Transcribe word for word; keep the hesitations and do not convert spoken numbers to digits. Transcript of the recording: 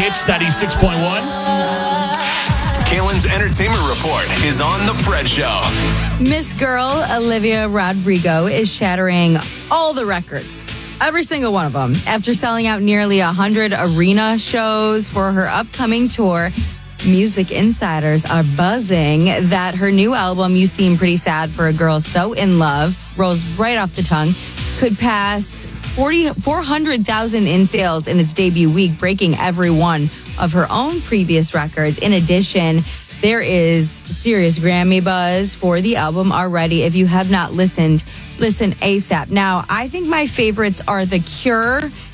Hits ninety-six point one. Kaylin's Entertainment Report is on The Fred Show. Miss Girl Olivia Rodrigo is shattering all the records. Every single one of them. After selling out nearly one hundred arena shows for her upcoming tour, music insiders are buzzing that her new album, You Seem Pretty Sad for a Girl So In Love, rolls right off the tongue, could pass forty, four hundred thousand in sales in its debut week, breaking every one of her own previous records. In addition, there is serious Grammy buzz for the album already. If you have not listened, listen ASAP. Now, I think my favorites are The Cure